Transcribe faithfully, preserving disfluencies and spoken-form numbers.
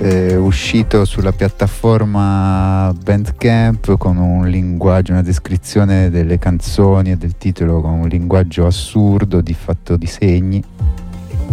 eh, uscito sulla piattaforma Bandcamp con un linguaggio, una descrizione delle canzoni e del titolo con un linguaggio assurdo di fatto di segni.